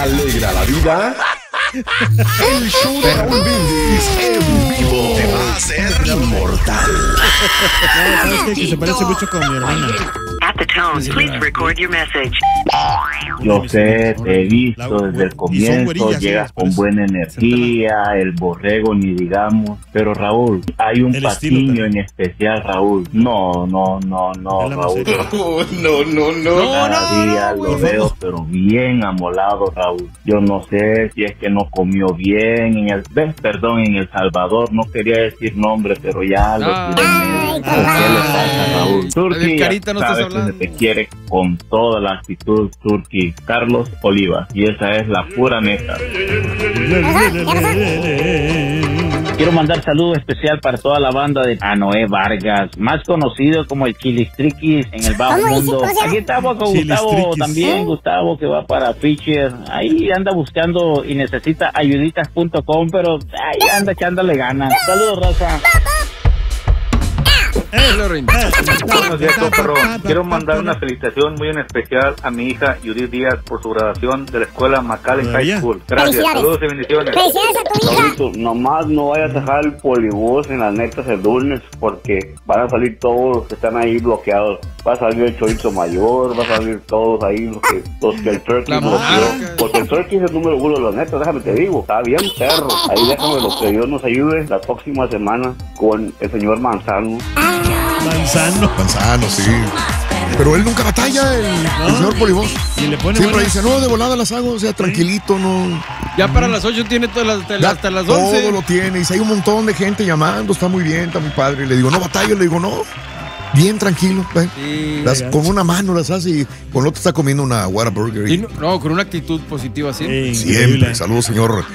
alegra la vida? El show de Raúl Brindis en vivo te va a hacer inmortal. No, ¿sabes qué? Que se parece mucho con mi hermana. At the tone, please record your message. Yo sé, te he visto desde el comienzo, llegas con buena energía, el borrego ni digamos, pero Raúl, hay un patiño en especial, Raúl. No, Raúl. Cada día lo veo, pero bien amolado, Raúl. Yo no sé si es que no comió bien en El Salvador, no quería decir nombre, pero ya lo tiré en medio. ¿Qué le pasa, Raúl? Turki, Carita, no estás sabes que hablando. te quiere con toda la actitud, Turki. Carlos Oliva, y esa es la pura neta. Quiero mandar saludo especial para toda la banda de Anoé Vargas, más conocido como el Chilistriquis en el bajo mundo. Aquí estamos con Gustavo también, Gustavo que va para Pitcher. Ahí anda buscando y necesita ayuditas.com, pero ahí anda echándole ganas. Saludos, raza. Buenos días, perro. Quiero mandar una felicitación muy en especial a mi hija Judith Díaz por su graduación de la escuela McAllen High School. Gracias, saludos y bendiciones. Felicidades a tu hija. Raulito, nomás no vayas a dejar el polibús en las netas el lunes porque van a salir todos los que están ahí bloqueados. Va a salir el Chorito Mayor, va a salir todos ahí los que el Turkey bloqueó. Porque el Turkey es el número uno de las netas, déjame te digo, está bien perro. Ahí déjame lo que Dios nos ayude la próxima semana con el señor Manzano. Manzano, sí. Pero él nunca batalla, el señor Polibos. Y le pone siempre dice, no, de volada las hago, o sea, tranquilito, no. Ya para las 8 tiene todas hasta las 11. Todo lo tiene, y si hay un montón de gente llamando, está muy bien, está muy padre. Y le digo, no batalla, le digo, no. Bien tranquilo, sí, con una mano las hace y con otra está comiendo una Whataburger. Y no, con una actitud positiva siempre. Siempre. Saludos, señor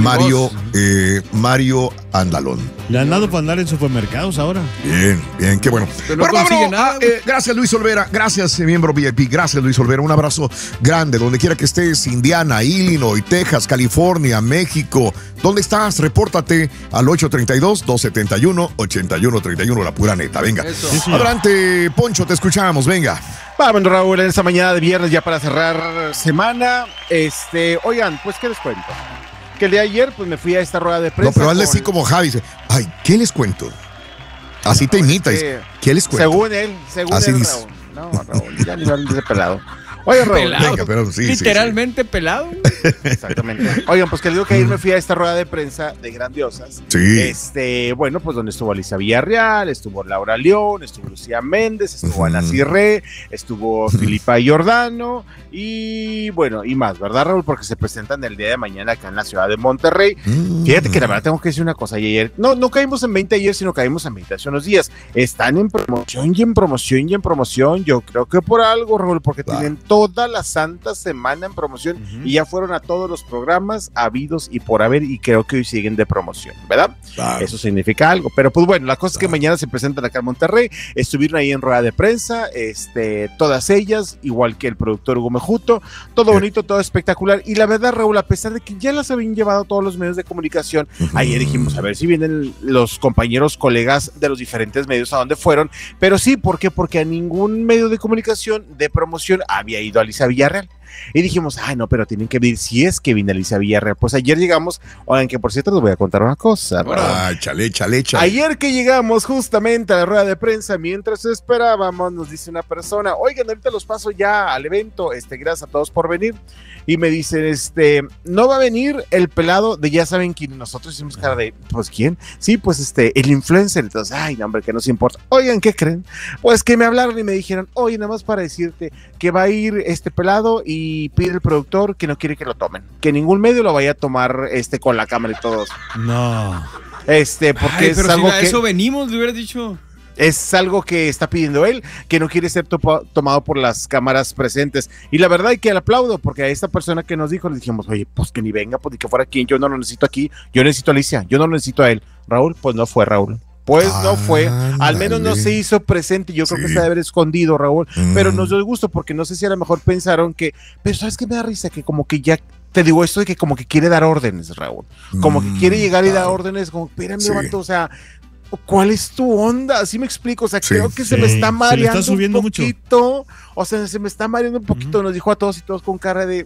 Mario Andalón. Le han dado para andar en supermercados ahora. Bien, qué bueno. Pero no consigue nada. Gracias, Luis Olvera. Gracias, miembro VIP. Gracias, Luis Olvera. Un abrazo grande. Donde quiera que estés, Indiana, Illinois, Texas, California, México. ¿Dónde estás? Repórtate al 832-271-8131. La pura neta. Venga. Adelante, Poncho, te escuchamos. Venga. Vamos, Raúl, en esta mañana de viernes, ya para cerrar semana. Oigan, pues, ¿qué les cuento? Que el día de ayer, pues, me fui a esta rueda de prensa. No, pero hazle así como Javi. Dice, ay, ¿qué les cuento? Así te imita. ¿Qué les cuento? Según él, así dice. Raúl. No, Raúl, ya ni hablan de ese pelado. Oye, Raúl. Venga, pero sí, literalmente pelado. Exactamente. Oigan, pues que les digo que ayer me fui a esta rueda de prensa de Grandiosas. Sí. Bueno, pues donde estuvo Alicia Villarreal, estuvo Laura León, estuvo Lucía Méndez, estuvo Ana Cirré, estuvo Filipa Giordano y bueno, y más, ¿verdad, Raúl? Porque se presentan el día de mañana acá en la ciudad de Monterrey. Fíjate que la verdad tengo que decir una cosa. Y ayer, no caímos en 20 ayer, sino caímos en 20 hace unos días. Están en promoción y en promoción y en promoción. Yo creo que por algo, Raúl, porque tienen toda la santa semana en promoción y ya fueron a todos los programas habidos y por haber y creo que hoy siguen de promoción, ¿verdad? Claro. Eso significa algo, pero pues bueno, la cosa es que mañana se presentan acá en Monterrey, estuvieron ahí en rueda de prensa, todas ellas, igual que el productor Hugo Mejuto, todo bonito, todo espectacular y la verdad, Raúl, a pesar de que ya las habían llevado todos los medios de comunicación, ayer dijimos, a ver si vienen los compañeros, colegas de los diferentes medios a dónde fueron, pero sí, ¿por qué? Porque a ningún medio de comunicación de promoción había ido Alicia Villarreal. Y dijimos, no, pero tienen que venir si es que viene Alicia Villarreal. Pues ayer llegamos, oigan, que por cierto les voy a contar una cosa. Chale. Ayer que llegamos justamente a la rueda de prensa, mientras esperábamos, nos dice una persona, oigan, ahorita los paso ya al evento, gracias a todos por venir. Y me dicen, no va a venir el pelado de ya saben quién. Nosotros hicimos cara de, pues, ¿quién? Sí, pues, el influencer. Entonces, ay, no, hombre, que nos importa. Oigan, ¿qué creen? Pues que me hablaron y me dijeron, oye, nada más para decirte que va a ir este pelado y pide el productor que no quiere que lo tomen. Que ningún medio lo vaya a tomar, con la cámara y todos. No. Porque es algo si a eso venimos, le hubieras dicho. Es algo que está pidiendo él, que no quiere ser tomado por las cámaras presentes. Y la verdad es que le aplaudo, porque a esta persona que nos dijo, le dijimos, oye, pues que ni venga, pues ni que fuera quien, yo no lo necesito aquí, yo necesito a Alicia, yo no lo necesito a él. Raúl, pues no fue Raúl. Pues no fue, al menos no se hizo presente, yo creo que se debe haber escondido, Raúl, pero nos dio el gusto, porque no sé si a lo mejor pensaron que, pero ¿sabes qué me da risa? Que como que ya, te digo esto de que como que quiere dar órdenes, Raúl, como que quiere llegar y dar órdenes, como, espérame, vato, o sea, ¿cuál es tu onda? Así me explico, o sea, creo que se me está mareando un poquito, mucho. O sea, se me está mareando un poquito, nos dijo a todos y todos con cara de,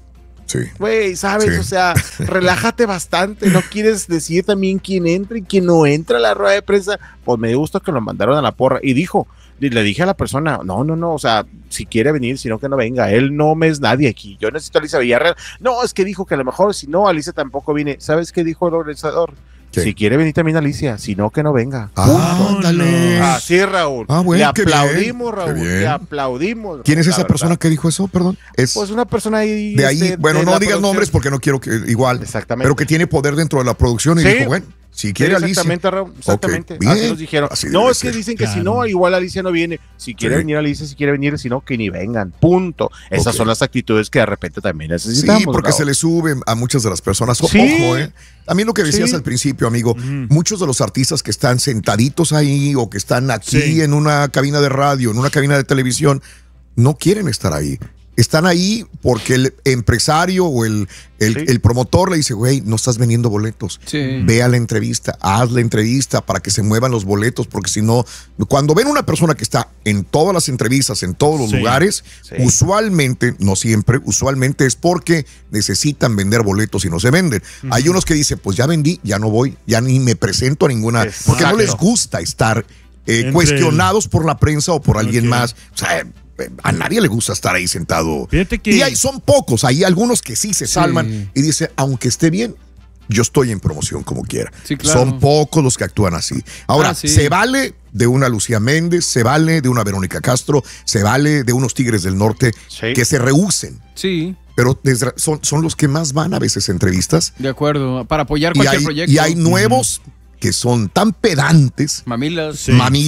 Güey, ¿sabes? Sí. O sea, relájate bastante. No quieres decir también quién entra y quién no entra a la rueda de prensa. Pues me gusta que lo mandaron a la porra. Y le dije a la persona, no, o sea, si quiere venir, si no que no venga. Él no me es nadie aquí. Yo necesito a Alicia Villarreal. No, es que dijo que a lo mejor si no, Alicia tampoco viene. ¿Sabes qué dijo el organizador? Sí. Si quiere venir también Alicia, si no, que no venga. Ándale. Así, Raúl. Bueno, le aplaudimos, Raúl. Le aplaudimos. ¿Quién es esa persona que dijo eso? Perdón. Pues una persona ahí. De ahí, bueno, no digas nombres porque no quiero que igual. Exactamente. Pero que tiene poder dentro de la producción y dijo, bueno, si quiere Alicia. Exactamente, Raúl. Exactamente. Okay, así nos dijeron. No, es que dicen que si no, igual Alicia no viene. Si quiere venir Alicia, si quiere venir, si no, que ni vengan. Punto. Esas son las actitudes que de repente también necesitamos. Sí, porque se le sube a muchas de las personas. Ojo, También lo que decías al principio, amigo, muchos de los artistas que están sentaditos ahí o que están aquí en una cabina de radio, en una cabina de televisión, no quieren estar ahí. Están ahí porque el empresario o el promotor le dice, güey, no estás vendiendo boletos. Ve a la entrevista, haz la entrevista para que se muevan los boletos, porque si no, cuando ven una persona que está en todas las entrevistas, en todos los lugares, usualmente, no siempre, usualmente es porque necesitan vender boletos y no se venden. Hay unos que dicen, pues ya vendí, ya no voy, ya ni me presento a ninguna, porque no les gusta estar cuestionados por la prensa o por alguien más. O sea, a nadie le gusta estar ahí sentado. Y son pocos, hay algunos que sí se salvan y dicen, aunque esté bien, yo estoy en promoción como quiera. Claro. Son pocos los que actúan así. Ahora, se vale de una Lucía Méndez, se vale de una Verónica Castro, se vale de unos Tigres del Norte que se rehúsen. Pero son los que más van a veces a entrevistas. De acuerdo, para apoyar cualquier proyecto. Y hay nuevos que son tan pedantes, mamilas,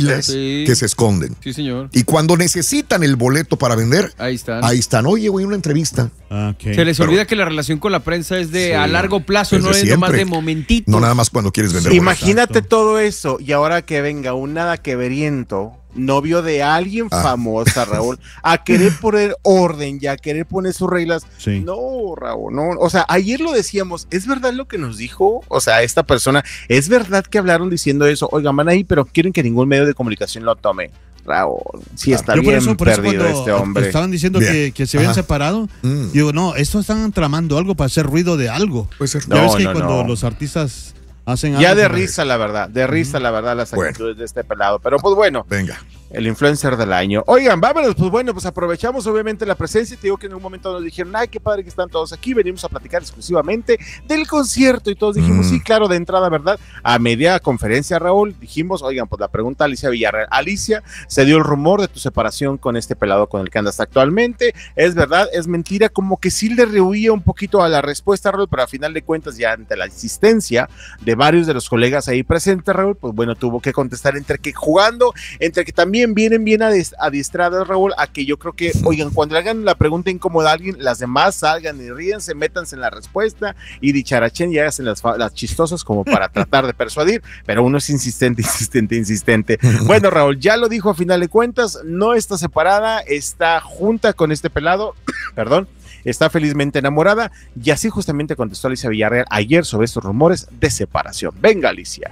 que se esconden. Sí, señor. Y cuando necesitan el boleto para vender, ahí están. Oye, güey, una entrevista. Se les olvida que la relación con la prensa es de a largo plazo, no es nomás de momentito. No nada más cuando quieres vender. Imagínate todo eso y ahora que venga un nada que veriento, novio de alguien famosa, Raúl, a querer poner orden y a querer poner sus reglas. No, Raúl, no. O sea, ayer lo decíamos, ¿es verdad lo que nos dijo? O sea, esta persona, ¿es verdad que hablaron diciendo eso? Oigan, van ahí, pero quieren que ningún medio de comunicación lo tome. Raúl, sí está bien perdido este hombre. Estaban diciendo que se habían separado. Digo, no, estos están tramando algo para hacer ruido de algo. Puede ser. Ya ves que cuando los artistas hacen ya algo. de risa, la verdad. De risa, la verdad, las actitudes de este pelado. Pero pues bueno. Venga. El influencer del año. Oigan, vámonos, pues bueno, pues aprovechamos obviamente la presencia. Te digo que en un momento nos dijeron, ay, qué padre que están todos aquí. Venimos a platicar exclusivamente del concierto y todos dijimos, sí, claro, de entrada, ¿verdad? A media conferencia, Raúl, dijimos, oigan, pues la pregunta a Alicia Villarreal. Alicia, se dio el rumor de tu separación con este pelado con el que andas actualmente. ¿Es verdad? ¿Es mentira? Como que sí le rehuía un poquito a la respuesta, Raúl, pero a final de cuentas, ya ante la insistencia de varios de los colegas ahí presentes, Raúl, pues bueno, tuvo que contestar entre que jugando, entre que también vienen bien adiestradas, Raúl, a que yo creo que, oigan, cuando le hagan la pregunta incómoda a alguien, las demás salgan y ríense, métanse en la respuesta y dicharachen y háganse las chistosas como para tratar de persuadir, pero uno es insistente. Bueno, Raúl, ya lo dijo a final de cuentas, no está separada, está junta con este pelado, perdón, está felizmente enamorada y así justamente contestó Alicia Villarreal ayer sobre estos rumores de separación. Venga, Alicia.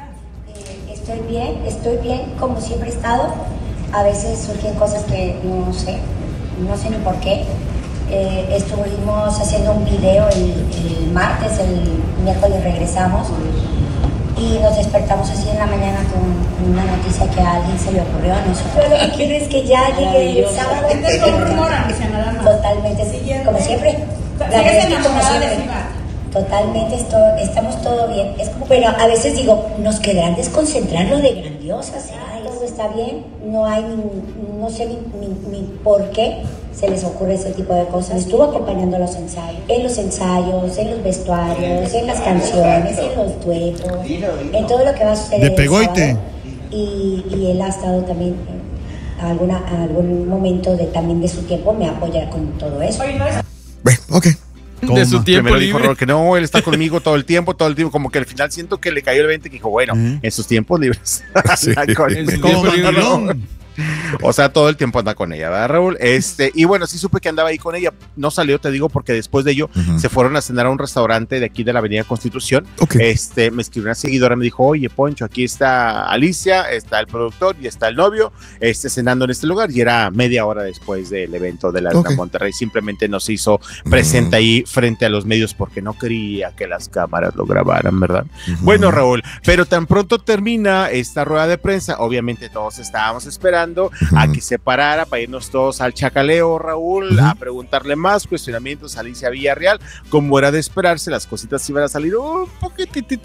Estoy bien, como siempre he estado. A veces surgen cosas que no sé ni por qué. Estuvimos haciendo un video el martes, el miércoles regresamos y nos despertamos así en la mañana con una noticia que a alguien se le ocurrió a nosotros. Pero lo que quiero es que ya llegue el sábado. Totalmente, como siempre. ¿Sigues enamorada de Siva? Totalmente, estamos todo bien. Es como, pero a veces digo, nos quedarán desconcentrar lo de grandiosas. Todo está bien, no sé ni por qué se les ocurre ese tipo de cosas. Estuvo acompañando los ensayos, en los vestuarios, en las canciones, en los duetos, en todo lo que va a suceder. De Pegoite. Y él ha estado también en algún momento también de su tiempo me apoya con todo eso. Ok. De su tiempo Primero libre. dijo que no, él está conmigo todo el tiempo, como que al final siento que le cayó el 20 que dijo, bueno, en sus tiempos libres. Sí. Como Mandilón. O sea, todo el tiempo anda con ella, ¿verdad, Raúl? Y bueno, sí supe que andaba ahí con ella. No salió, te digo, porque después de ello se fueron a cenar a un restaurante de aquí de la Avenida Constitución. Me escribió una seguidora, me dijo, oye, Poncho, aquí está Alicia, está el productor y está el novio, cenando en este lugar. Y era media hora después del evento de la Monterrey. Simplemente nos hizo presente ahí frente a los medios porque no quería que las cámaras lo grabaran, ¿verdad? Bueno, Raúl, pero tan pronto termina esta rueda de prensa, obviamente todos estábamos esperando a que se parara para irnos todos al chacaleo, Raúl, a preguntarle más cuestionamientos a Alicia Villarreal. Como era de esperarse, las cositas iban a salir un poquitito